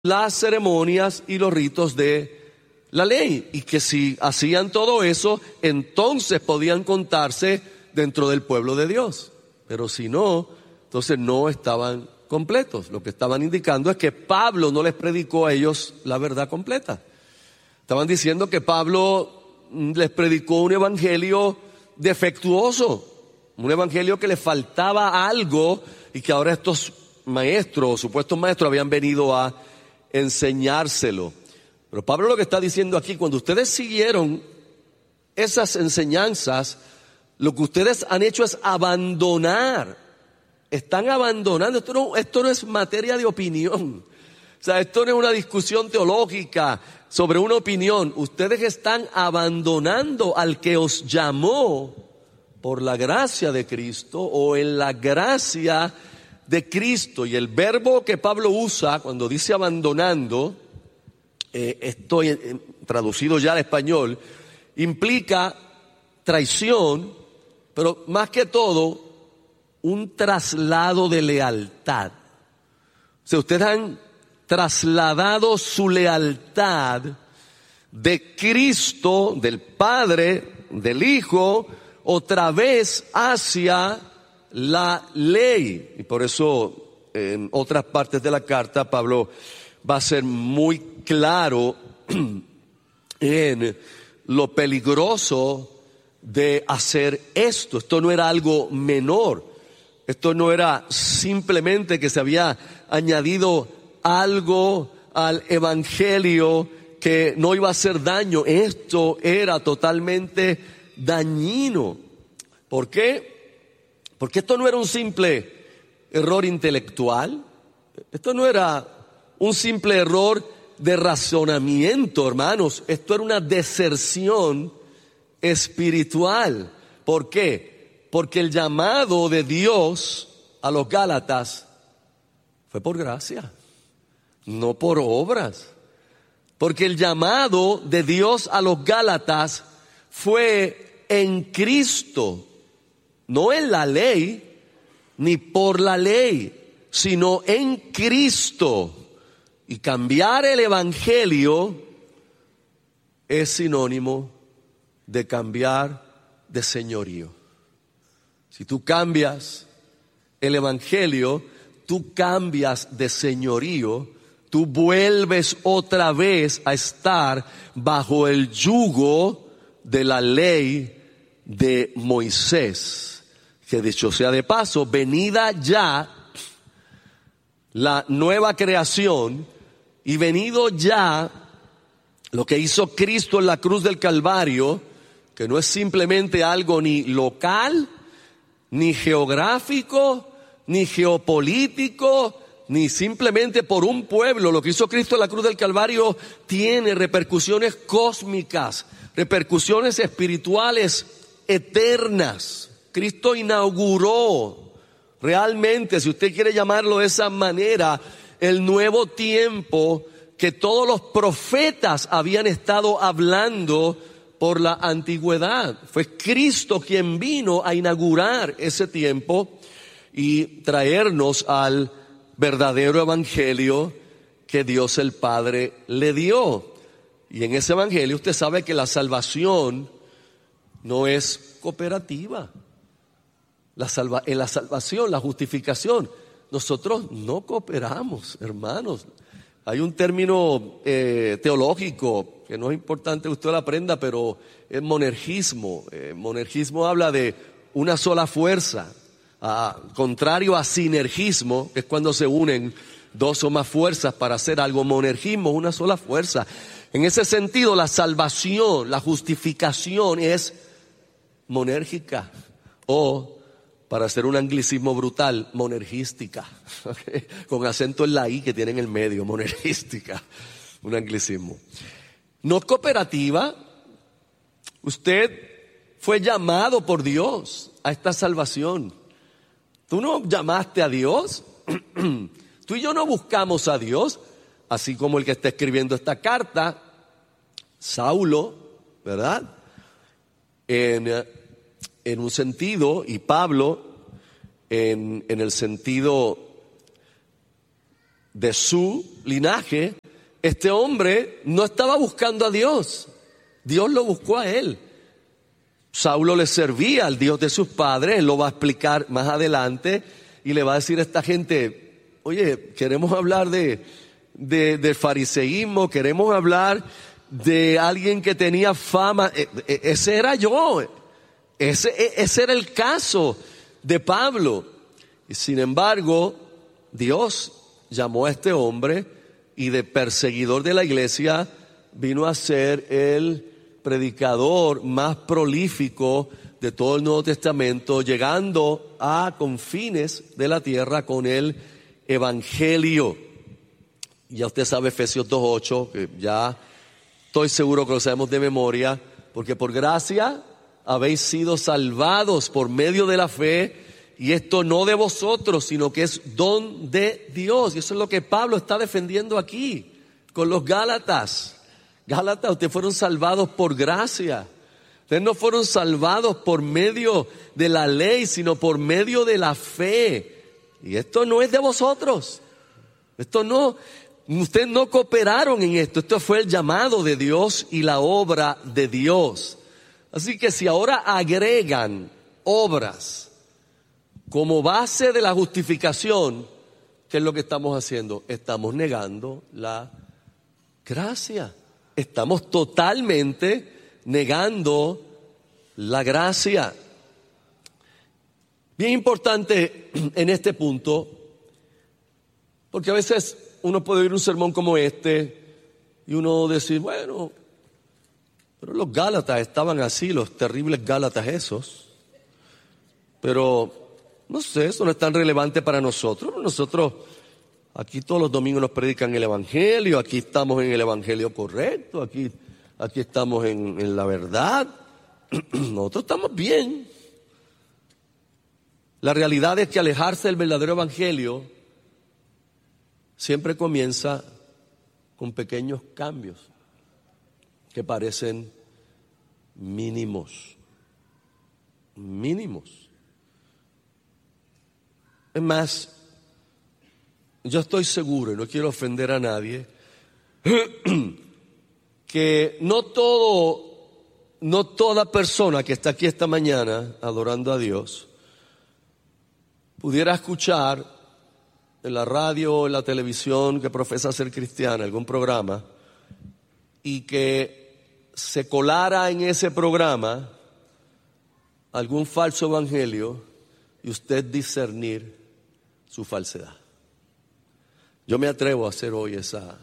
las ceremonias y los ritos de la ley, y que si hacían todo eso, entonces podían contarse dentro del pueblo de Dios. Pero si no, entonces no estaban completos. Lo que estaban indicando es que Pablo no les predicó a ellos la verdad completa. Estaban diciendo que Pablo les predicó un evangelio defectuoso, un evangelio que les faltaba algo y que ahora estos maestros, supuestos maestros, habían venido a enseñárselo. Pero Pablo lo que está diciendo aquí, cuando ustedes siguieron esas enseñanzas, lo que ustedes han hecho es abandonar. Están abandonando. Esto no es materia de opinión. O sea, esto no es una discusión teológica sobre una opinión. Ustedes están abandonando al que os llamó por la gracia de Cristo o en la gracia de Cristo. Y el verbo que Pablo usa cuando dice abandonando, estoy traducido ya al español, implica traición, pero más que todo un traslado de lealtad. O sea, ustedes han trasladado su lealtad de Cristo, del Padre, del Hijo, otra vez hacia la ley. Y por eso en otras partes de la carta Pablo va a ser muy claro en lo peligroso de hacer esto. Esto no era algo menor. Esto no era simplemente que se había añadido algo al evangelio que no iba a hacer daño. Esto era totalmente dañino. ¿Por qué? Porque esto no era un simple error intelectual. Esto no era un simple error de razonamiento, hermanos. Esto era una deserción espiritual. ¿Por qué? Porque el llamado de Dios a los Gálatas fue por gracia, no por obras. Porque el llamado de Dios a los Gálatas fue en Cristo, no en la ley, ni por la ley, sino en Cristo. Y cambiar el evangelio es sinónimo de cambiar de señorío. Si tú cambias el evangelio, tú cambias de señorío, tú vuelves otra vez a estar bajo el yugo de la ley de Moisés. Que dicho sea de paso, venida ya la nueva creación y venido ya lo que hizo Cristo en la cruz del Calvario, que no es simplemente algo ni local, ni geográfico, ni geopolítico, ni simplemente por un pueblo. Lo que hizo Cristo en la cruz del Calvario tiene repercusiones cósmicas, repercusiones espirituales eternas. Cristo inauguró realmente, si usted quiere llamarlo de esa manera, el nuevo tiempo que todos los profetas habían estado hablando por la antigüedad. Fue Cristo quien vino a inaugurar ese tiempo y traernos al verdadero evangelio que Dios el Padre le dio. Y en ese evangelio usted sabe que la salvación no es cooperativa. En la salvación, la justificación, nosotros no cooperamos, hermanos. Hay un término teológico que no es importante que usted lo aprenda, pero es monergismo. Monergismo habla de una sola fuerza, contrario a sinergismo, que es cuando se unen dos o más fuerzas para hacer algo. Monergismo, una sola fuerza. En ese sentido, la salvación, la justificación es monérgica, o, para hacer un anglicismo brutal, monergística, ¿okay? Con acento en la I que tiene en el medio, monergística, un anglicismo. No cooperativa. Usted fue llamado por Dios a esta salvación. Tú no llamaste a Dios. Tú y yo no buscamos a Dios, así como el que está escribiendo esta carta, Saulo, ¿verdad? En un sentido, y Pablo en el sentido de su linaje, este hombre no estaba buscando a Dios. Dios lo buscó a él. Saulo le servía al Dios de sus padres, él lo va a explicar más adelante y le va a decir a esta gente, oye, queremos hablar de fariseísmo, queremos hablar de alguien que tenía fama. Ese era yo, ese era el caso de Pablo. Y sin embargo, Dios llamó a este hombre y de perseguidor de la iglesia vino a ser el predicador más prolífico de todo el Nuevo Testamento, llegando a confines de la tierra con el evangelio. Ya usted sabe Efesios 2:8, que ya estoy seguro que lo sabemos de memoria, porque por gracia habéis sido salvados por medio de la fe, y esto no de vosotros, sino que es don de Dios. Y eso es lo que Pablo está defendiendo aquí con los Gálatas. Gálatas, ustedes fueron salvados por gracia. Ustedes no fueron salvados por medio de la ley, sino por medio de la fe. Y esto no es de vosotros. Esto no, ustedes no cooperaron en esto. Esto fue el llamado de Dios y la obra de Dios. Así que si ahora agregan obras como base de la justificación, ¿qué es lo que estamos haciendo? Estamos negando la gracia. Estamos totalmente negando la gracia. Bien importante en este punto, porque a veces uno puede oír un sermón como este y uno decir, bueno, pero los Gálatas estaban así, los terribles Gálatas esos. Pero no sé, eso no es tan relevante para nosotros. Nosotros aquí todos los domingos nos predican el evangelio, aquí estamos en el evangelio correcto, aquí estamos en la verdad. Nosotros estamos bien. La realidad es que alejarse del verdadero evangelio siempre comienza con pequeños cambios que parecen mínimos. Es más, yo estoy seguro, y no quiero ofender a nadie, que no toda persona que está aquí esta mañana adorando a Dios pudiera escuchar en la radio o en la televisión que profesa ser cristiana, algún programa, y que se colara en ese programa algún falso evangelio y usted discernir su falsedad. Yo me atrevo a hacer hoy esa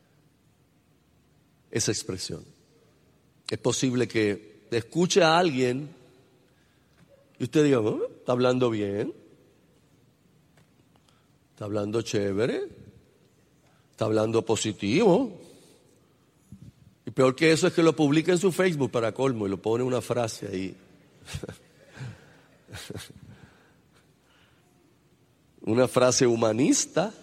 expresión. Es posible que escuche a alguien y usted diga, oh, está hablando bien, está hablando chévere, está hablando positivo. Y peor que eso es que lo publique en su Facebook para colmo y lo pone una frase ahí. Una frase humanista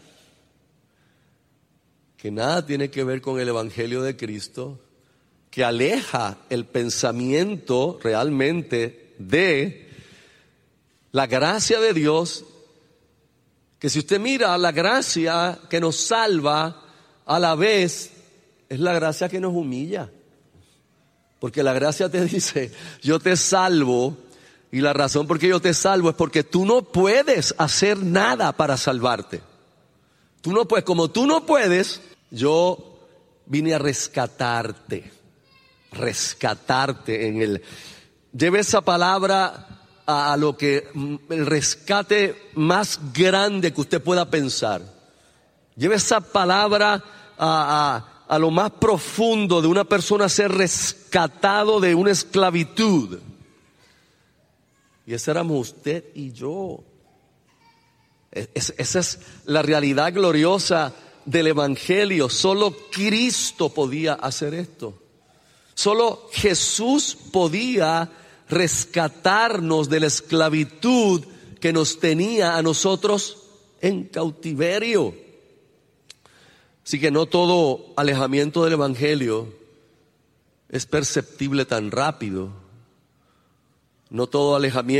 que nada tiene que ver con el evangelio de Cristo, que aleja el pensamiento realmente de la gracia de Dios, que si usted mira, la gracia que nos salva a la vez es la gracia que nos humilla. Porque la gracia te dice, yo te salvo, y la razón por qué yo te salvo es porque tú no puedes hacer nada para salvarte. Tú no puedes, como tú no puedes, yo vine a rescatarte lleve esa palabra a lo que, el rescate más grande que usted pueda pensar. Lleve esa palabra a lo más profundo de una persona ser rescatado de una esclavitud. Y ese éramos usted y yo. Esa es la realidad gloriosa del evangelio. Solo Cristo podía hacer esto. Solo Jesús podía rescatarnos de la esclavitud que nos tenía a nosotros en cautiverio. Así que no todo alejamiento del evangelio es perceptible tan rápido. No todo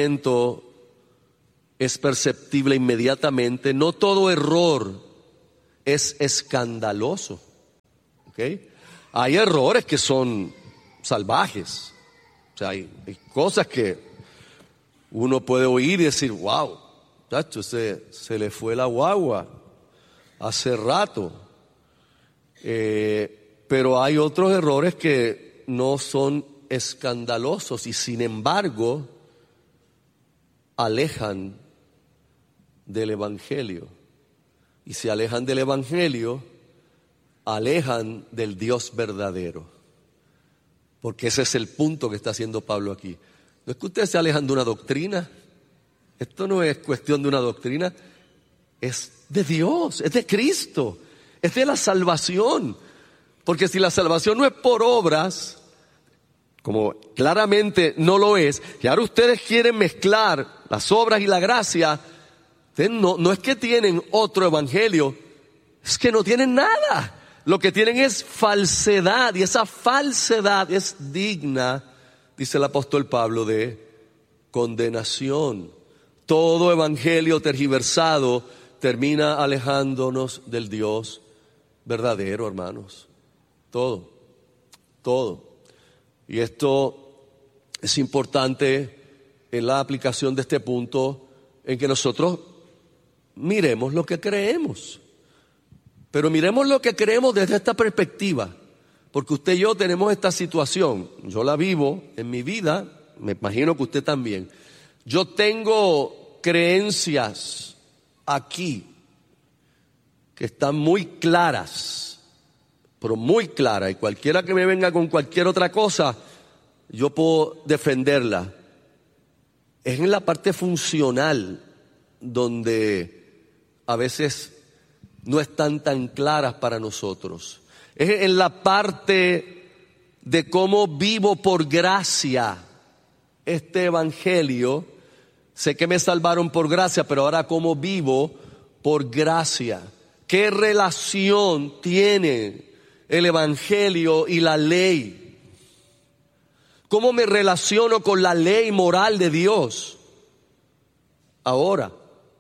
alejamiento es perceptible inmediatamente. No todo error es escandaloso. ¿Okay? Hay errores que son salvajes. O sea, hay cosas que uno puede oír y decir, wow, tacho, se le fue la guagua hace rato. Pero hay otros errores que no son escandalosos y sin embargo alejan del Evangelio. Y si alejan del Evangelio, alejan del Dios verdadero. Porque ese es el punto que está haciendo Pablo aquí. No es que ustedes se alejan de una doctrina. Esto no es cuestión de una doctrina. Es de Dios, es de Cristo, es de la salvación. Porque si la salvación no es por obras, como claramente no lo es, y ahora ustedes quieren mezclar las obras y la gracia, ustedes no es que tienen otro evangelio, es que no tienen nada. Lo que tienen es falsedad, y esa falsedad es digna, dice el apóstol Pablo, de condenación. Todo evangelio tergiversado termina alejándonos del Dios verdadero, hermanos. Todo. Y esto es importante en la aplicación de este punto, en que nosotros miremos lo que creemos. Pero miremos lo que creemos desde esta perspectiva, porque usted y yo tenemos esta situación. Yo la vivo en mi vida, me imagino que usted también. Yo tengo creencias aquí que están muy claras, pero muy claras, y cualquiera que me venga con cualquier otra cosa, yo puedo defenderla. Es en la parte funcional donde a veces no están tan claras para nosotros. Es en la parte de cómo vivo por gracia este evangelio. Sé que me salvaron por gracia, pero ahora cómo vivo por gracia. ¿Qué relación tiene el evangelio y la ley? ¿Cómo me relaciono con la ley moral de Dios ahora?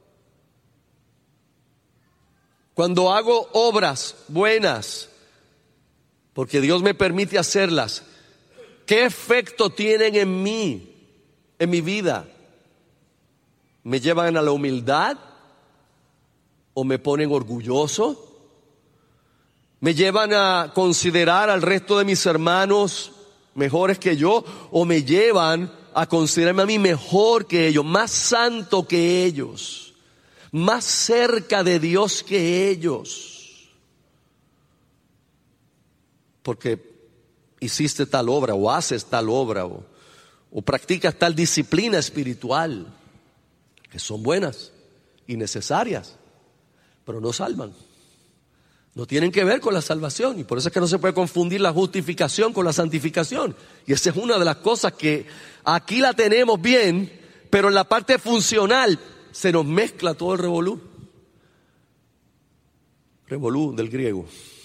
Cuando hago obras buenas, porque Dios me permite hacerlas, ¿qué efecto tienen en mí, en mi vida? ¿Me llevan a la humildad? ¿O me ponen orgulloso? ¿Me llevan a considerar al resto de mis hermanos mejores que yo? ¿O me llevan a considerarme a mí mejor que ellos, más santo que ellos, más cerca de Dios que ellos? Porque hiciste tal obra, o haces tal obra, o practicas tal disciplina espiritual, que son buenas y necesarias, pero no salvan. No tienen que ver con la salvación, y por eso es que no se puede confundir la justificación con la santificación. Y esa es una de las cosas que aquí la tenemos bien, pero en la parte funcional se nos mezcla todo el revolú. Revolú del griego.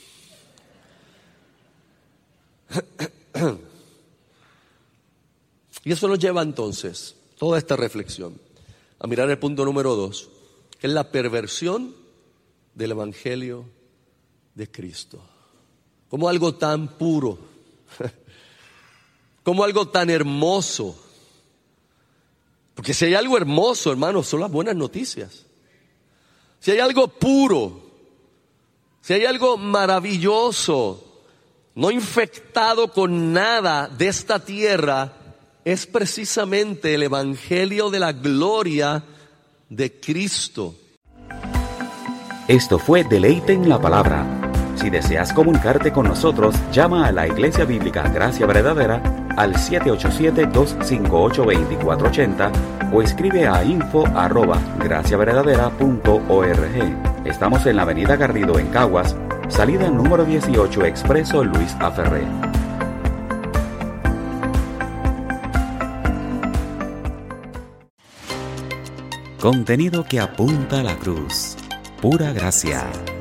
Y eso nos lleva entonces, toda esta reflexión, a mirar el punto número 2, que es la perversión del evangelio de Cristo. Como algo tan puro, como algo tan hermoso. Porque si hay algo hermoso, hermanos, son las buenas noticias. Si hay algo puro, si hay algo maravilloso, no infectado con nada de esta tierra, es precisamente el evangelio de la gloria de Cristo. Esto fue Deleite en la Palabra. Si deseas comunicarte con nosotros, llama a la Iglesia Bíblica Gracia Verdadera al 787-258-2480 o escribe a info@graciaverdadera.org. Estamos en la avenida Garrido en Caguas, salida número 18, Expreso Luis A. Ferré. Contenido que apunta a la cruz. Pura gracia.